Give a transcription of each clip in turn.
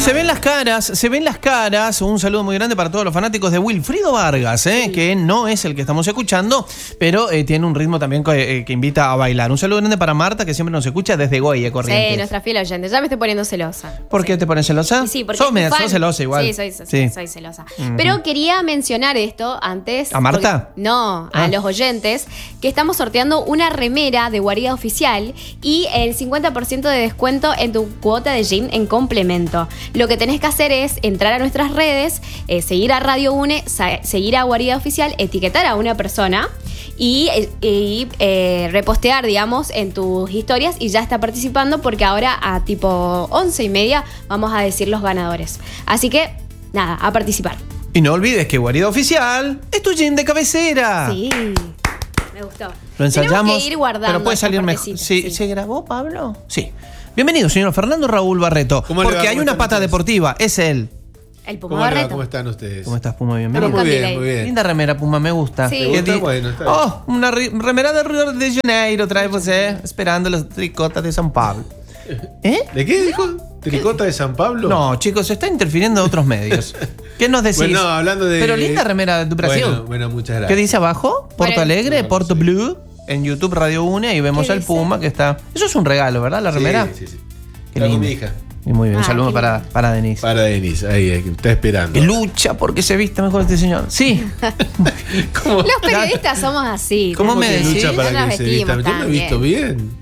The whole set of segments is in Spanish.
Se ven las caras. Un saludo muy grande para todos los fanáticos de Wilfrido Vargas, que no es el que estamos escuchando, pero tiene un ritmo también que invita a bailar. Un saludo grande para Marta, que siempre nos escucha desde Goya, Corrientes. Sí, nuestra fiel oyente. Ya me estoy poniendo celosa. ¿Por qué te pones celosa? Sí, porque sos celosa igual. Sí, soy celosa. Pero quería mencionar esto antes. ¿A Marta? No, a los oyentes, que estamos sorteando una remera de Guarida Oficial y el 50% de descuento en tu cuota de gym en complemento. Lo que tenés que hacer es entrar a nuestras redes, seguir a Radio UNE, seguir a Guarida Oficial, etiquetar a una persona y repostear, digamos, en tus historias, y ya está participando, porque ahora a tipo 11:30 vamos a decir los ganadores. Así que, nada, a participar. Y no olvides que Guarida Oficial es tu gym de cabecera. Sí, me gustó. Lo ensayamos, tenemos que ir guardando, pero puede salir mejor. Sí. ¿Se grabó, Pablo? Sí. Bienvenido, señor Fernando Raúl Barreto. Porque hay una pata deportiva, es él. El Puma Barreto. ¿Cómo están ustedes? ¿Cómo estás, Puma? Pero Bienvenido. muy bien. Linda remera, Puma, me gusta. Sí. Está bueno, está bien. Oh, una remera de Río de Janeiro trae você, esperando las tricotas de San Pablo. ¿De qué dijo? ¿Tricota de San Pablo? No, chicos, se está interfiriendo otros medios. ¿Qué nos decís? Bueno, hablando de... Pero linda remera de Brasil. Bueno, muchas gracias. ¿Qué dice abajo? Porto Alegre, Porto Blue, en YouTube Radio UNE, y vemos al Puma que está... Eso es un regalo, ¿verdad? La remera. Sí. Qué Está con lindo. mi hija. Y muy bien, un saludo para Denise. Para Denise, ahí está esperando. Que lucha porque se viste mejor este señor. Sí. ¿Cómo? Los periodistas somos así. ¿Cómo me que decís? lucha para No nos que se vista? vestimos Yo me he visto bien.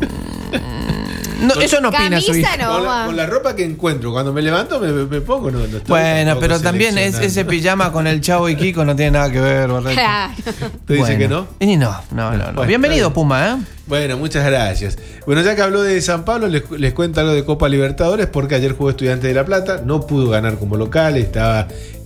No, eso no opina su Camisa hija. no. Con la ropa que encuentro, cuando me levanto me pongo. No estoy Bueno, tampoco pero también seleccionando. ese pijama con el Chavo y Kiko no tiene nada que ver, Barreto. Claro. ¿Te dice que no? Y no. Bueno, Bienvenido, Puma, Bueno, muchas gracias. Bueno, ya que habló de San Pablo, les cuento algo de Copa Libertadores, porque ayer jugó Estudiantes de La Plata, no pudo ganar como local, estaba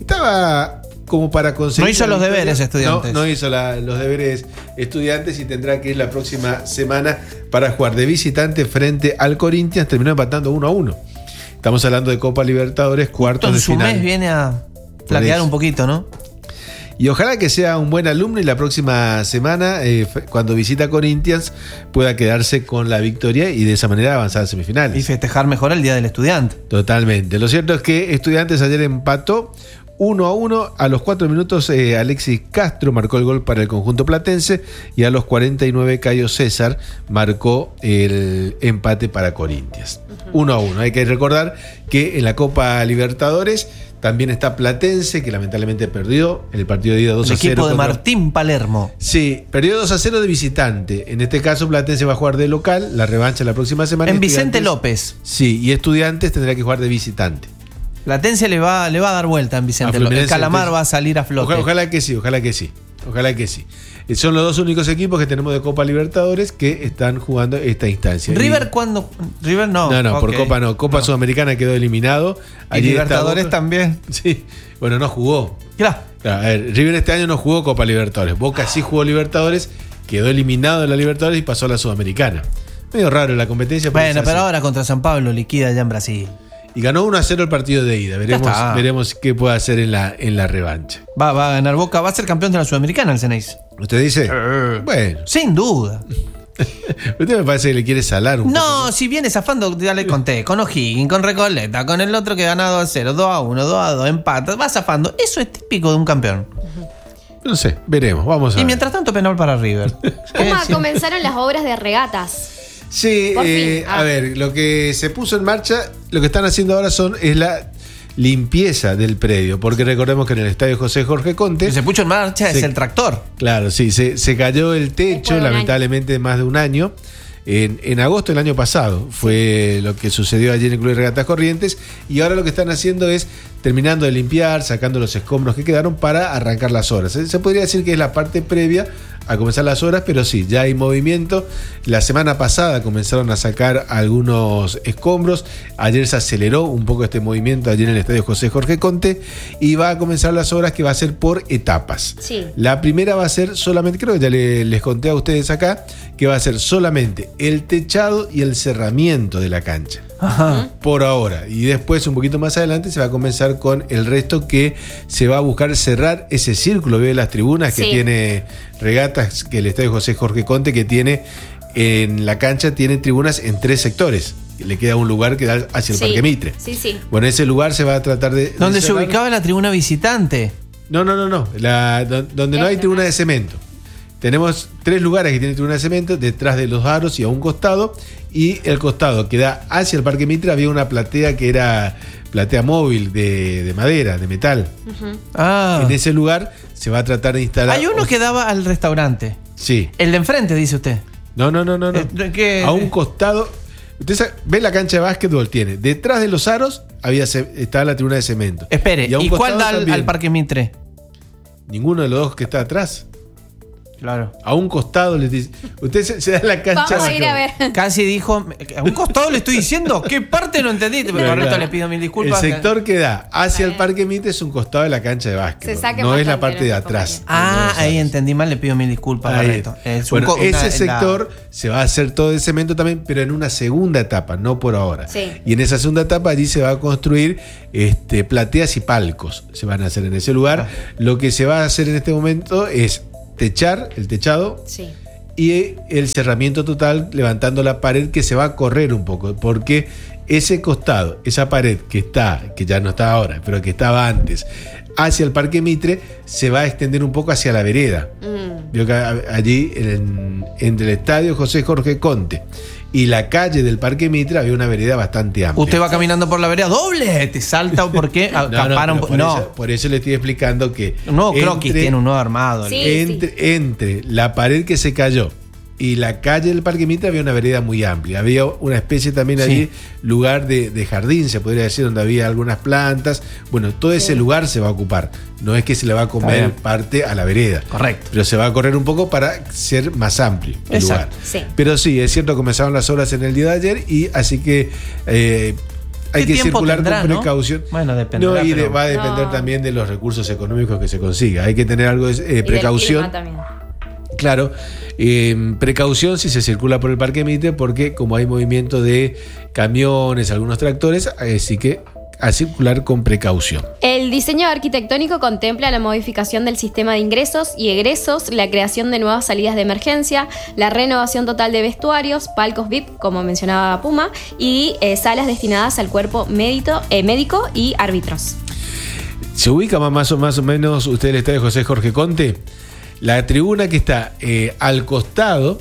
como para conseguir... No hizo los deberes Estudiantes. No hizo los deberes Estudiantes, y tendrá que ir la próxima semana para jugar de visitante frente al Corinthians. Terminó empatando 1-1. Estamos hablando de Copa Libertadores, cuartos de final. Mes viene a platear un poquito, ¿no? Y ojalá que sea un buen alumno y la próxima semana, cuando visita Corinthians, pueda quedarse con la victoria y de esa manera avanzar a semifinales. Y festejar mejor el Día del Estudiante. Totalmente. Lo cierto es que Estudiantes ayer empató 1-1. A los 4 minutos Alexis Castro marcó el gol para el conjunto platense, y a los 49 Cayo César marcó el empate para Corinthians. 1-1. Hay que recordar que en la Copa Libertadores también está Platense, que lamentablemente perdió el partido de ida 2-0. El equipo de Martín Palermo. Sí, perdió 2-0 de visitante. En este caso Platense va a jugar de local, la revancha la próxima semana. En Vicente López. Sí, y Estudiantes tendrá que jugar de visitante. Platense le va a dar vuelta en Vicente López. El Calamar va a salir a flote. Ojalá que sí. Son los dos únicos equipos que tenemos de Copa Libertadores que están jugando esta instancia. ¿River cuándo? River no. No, por Copa no. Copa Sudamericana quedó eliminado. Y Libertadores también. Sí, bueno, no jugó. Claro. A ver, River este año no jugó Copa Libertadores. Boca sí jugó Libertadores, quedó eliminado de la Libertadores y pasó a la Sudamericana. Medio raro la competencia. Bueno, pero ahora contra San Pablo liquida allá en Brasil. Y ganó 1-0 el partido de ida. Veremos qué puede hacer en la revancha. Va a ganar Boca. Va a ser campeón de la Sudamericana el Ceneice. ¿Usted dice? Bueno. Sin duda. Usted me parece que le quiere salar un poco. No, si viene zafando, ya le conté. Con O'Higgins, con Recoleta, con el otro que gana 2-0, 2-1, 2-2, empata. Va zafando. Eso es típico de un campeón. No sé, veremos. Vamos a ver. Y mientras tanto, penal para River. Comenzaron las obras de regatas. Sí, a ver, lo que se puso en marcha, lo que están haciendo ahora es la limpieza del predio, porque recordemos que en el estadio José Jorge Conte... Lo que se puso en marcha es el tractor. Claro, sí, se cayó el techo, lamentablemente más de un año. En agosto del año pasado fue lo que sucedió allí en el Club de Regatas Corrientes, y ahora lo que están haciendo es terminando de limpiar, sacando los escombros que quedaron para arrancar las obras. Se podría decir que es la parte previa a comenzar las obras, pero sí, ya hay movimiento. La semana pasada comenzaron a sacar algunos escombros. Ayer se aceleró un poco este movimiento allí en el estadio José Jorge Conte, y va a comenzar las obras, que va a ser por etapas. Sí. La primera va a ser solamente, creo que ya les conté a ustedes acá, que va a ser solamente el techado y el cerramiento de la cancha. Ajá. Por ahora. Y después, un poquito más adelante, se va a comenzar con el resto, que se va a buscar cerrar ese círculo de las tribunas que tiene Regatas, que el estadio José Jorge Conte, que tiene en la cancha tiene tribunas en 3 sectores. Le queda un lugar que da hacia el Parque Mitre. Sí, sí. Bueno, ese lugar se va a tratar de... ¿Dónde se ubicaba la tribuna visitante? No. Donde no hay tribuna de cemento. Tenemos 3 lugares que tienen tribuna de cemento, detrás de los aros y a un costado. Y el costado que da hacia el Parque Mitre había una platea que era platea móvil de madera, de metal. En ese lugar se va a tratar de instalar... Hay uno que daba al restaurante. Sí. El de enfrente, dice usted. No. ¿Qué? A un costado... Usted ve la cancha de básquetbol, tiene. Detrás de los aros estaba la tribuna de cemento. Espere, ¿y cuál da al Parque Mitre? Ninguno de los 2 que está atrás. Claro. A un costado les dice. Usted se da la cancha. Vamos a ir a ver. Casi dijo. A un costado le estoy diciendo. ¿Qué parte no entendiste? Pero por esto le pido mil disculpas. El sector que da hacia el Parque Mitre es un costado de la cancha de básquet. No es la parte de atrás. Ahí entendí mal, le pido mil disculpas. Bueno, ese sector se va a hacer todo de cemento también, pero en una segunda etapa, no por ahora. Sí. Y en esa segunda etapa allí se va a construir plateas y palcos. Se van a hacer en ese lugar. Lo que se va a hacer en este momento es techar el techado y el cerramiento total, levantando la pared que se va a correr un poco, porque ese costado, esa pared que ya no está ahora, pero que estaba antes, hacia el Parque Mitre, se va a extender un poco hacia la vereda. Vio que allí entre el estadio José Jorge Conte y la calle del Parque Mitre había una vereda bastante amplia. Usted va caminando por la vereda, doble, te salta, ¿por qué? Por eso le estoy explicando que un nuevo croquis tiene un nuevo armado. Entre la pared que se cayó y la calle del Parque Mitre había una vereda muy amplia. Había una especie también allí, lugar de jardín, se podría decir, donde había algunas plantas. Bueno, todo ese lugar se va a ocupar. No es que se le va a comer parte a la vereda. Correcto. Pero se va a correr un poco para ser más amplio el lugar. Sí. Pero sí, es cierto, comenzaron las obras en el día de ayer y así que... hay que circular con precaución. ¿no? Bueno, dependerá. Va a depender también de los recursos económicos que se consiga. Hay que tener algo de precaución. Claro, precaución si se circula por el Parque Mitre, porque como hay movimiento de camiones, algunos tractores, así que a circular con precaución. El diseño arquitectónico contempla la modificación del sistema de ingresos y egresos, la creación de nuevas salidas de emergencia, la renovación total de vestuarios, palcos VIP, como mencionaba Puma, y salas destinadas al cuerpo médico y árbitros. ¿Se ubica más o menos usted el estadio José Jorge Conte? La tribuna que está al costado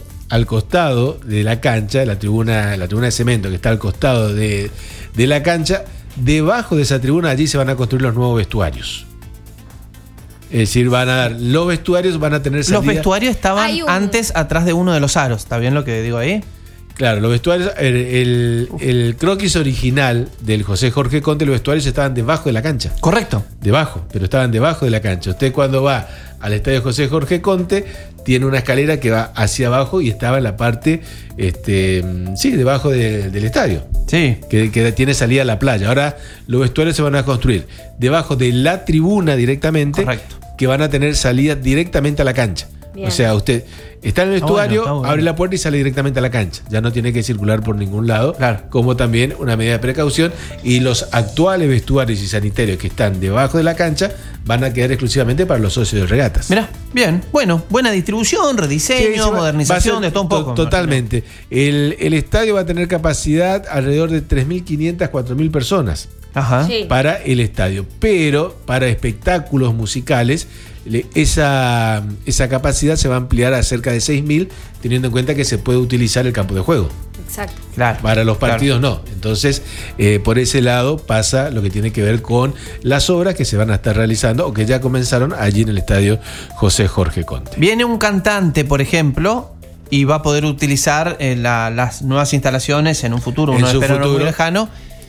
de la cancha, la tribuna de cemento que está al costado de la cancha, debajo de esa tribuna allí se van a construir los nuevos vestuarios. Es decir, los vestuarios van a tener salida. Los vestuarios estaban antes atrás de uno de los aros, ¿está bien lo que digo ahí? Claro, los vestuarios, el croquis original del José Jorge Conte, los vestuarios estaban debajo de la cancha. Correcto. Debajo, pero estaban debajo de la cancha. Usted cuando va al estadio José Jorge Conte, tiene una escalera que va hacia abajo y estaba en la parte, debajo del estadio. Sí. Que tiene salida a la playa. Ahora los vestuarios se van a construir debajo de la tribuna directamente. Correcto. Que van a tener salida directamente a la cancha. Bien. O sea, usted está en el vestuario, abre la puerta y sale directamente a la cancha. Ya no tiene que circular por ningún lado. Claro. Como también una medida de precaución. Y los actuales vestuarios y sanitarios que están debajo de la cancha van a quedar exclusivamente para los socios de regatas. Mirá, bien. Bueno, buena distribución, rediseño, modernización, de todo un poco. Totalmente. El estadio va a tener capacidad alrededor de 3.500, 4.000 personas. Ajá. Sí. Para el estadio. Pero para espectáculos musicales, esa capacidad se va a ampliar a cerca de 6.000, teniendo en cuenta que se puede utilizar el campo de juego. Exacto. Claro. Para los partidos no. Entonces, por ese lado pasa lo que tiene que ver con las obras que se van a estar realizando o que ya comenzaron allí en el estadio José Jorge Conte. Viene un cantante, por ejemplo, y va a poder utilizar las nuevas instalaciones en un futuro, uno espera no muy lejano.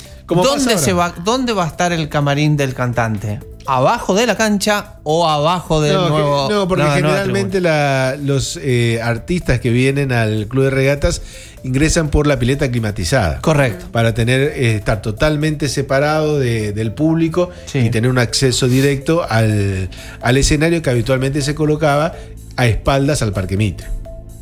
¿Dónde va a estar el camarín del cantante? ¿Abajo de la cancha o abajo del nuevo? No, porque generalmente los artistas que vienen al club de regatas ingresan por la pileta climatizada. Correcto. Para estar totalmente separado del público y tener un acceso directo al escenario que habitualmente se colocaba a espaldas al Parque Mitre.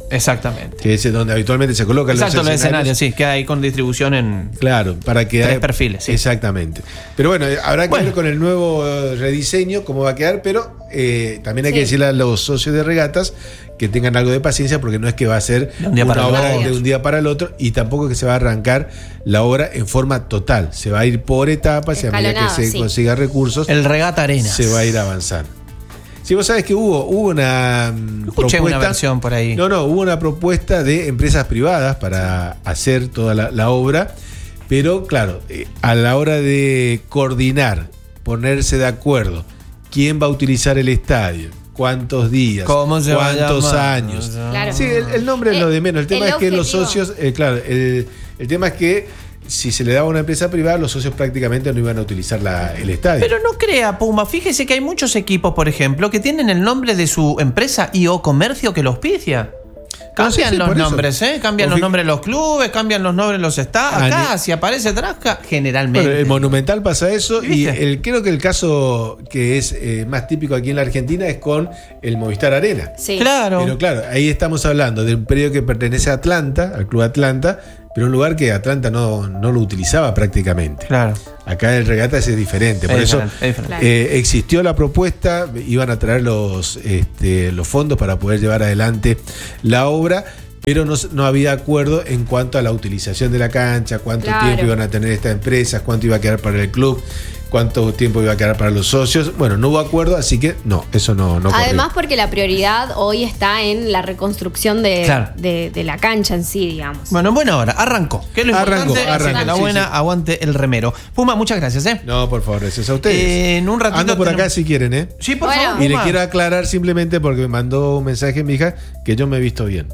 Exactamente. Que es donde habitualmente se colocan Exacto, los escenarios. sí, queda ahí con distribución en Claro, para que 3 perfiles. Sí. Exactamente. Pero bueno, habrá que ver con el nuevo rediseño cómo va a quedar, pero también hay que decirle a los socios de regatas que tengan algo de paciencia, porque no es que va a ser una obra de un día para el otro, y tampoco que se va a arrancar la obra en forma total. Se va a ir por etapas y a medida que se consiga recursos, el Regata Arenas se va a ir avanzando. Si vos sabés que hubo una propuesta, una versión por ahí. No, hubo una propuesta de empresas privadas para hacer toda la obra, pero claro, a la hora de coordinar, ponerse de acuerdo, quién va a utilizar el estadio, cuántos días, cuántos años. Claro. Sí, el nombre es lo de menos. El tema es que los socios, claro, el tema es que si se le daba a una empresa privada, los socios prácticamente no iban a utilizar el estadio. Pero no crea, Puma, fíjese que hay muchos equipos, por ejemplo, que tienen el nombre de su empresa y o comercio que los auspicia. Cambian los nombres, cambian los nombres de los clubes, cambian los nombres de los estadios. Acá, si aparece Trasca, generalmente. Bueno, el Monumental pasa eso, y creo que el caso que es más típico aquí en la Argentina es con el Movistar Arena. Sí. Claro. Pero claro, ahí estamos hablando de un predio que pertenece a Atlanta, al Club Atlanta, pero un lugar que Atlanta no lo utilizaba prácticamente. Claro. Acá el Regatas es diferente. Por eso existió la propuesta, iban a traer los fondos para poder llevar adelante la obra, pero no había acuerdo en cuanto a la utilización de la cancha, cuánto tiempo iban a tener estas empresas, cuánto iba a quedar para el club, cuánto tiempo iba a quedar para los socios. Bueno, no hubo acuerdo, así que eso no Además, porque la prioridad hoy está en la reconstrucción de la cancha en sí, digamos. Bueno, en buena hora, arrancó. ¿Qué es lo importante? Arrancó. La buena, aguante el remero. Puma, muchas gracias, No, por favor, gracias a ustedes. En un ratito ando por acá si quieren, Sí, por favor. Y le quiero aclarar simplemente porque me mandó un mensaje mi hija que yo me he visto bien.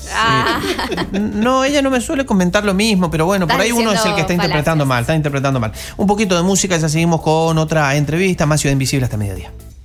No, ella no me suele comentar lo mismo, pero bueno, por ahí uno es el que está interpretando mal. Un poquito de música, ya seguimos con otra entrevista, más Ciudad Invisible hasta mediodía.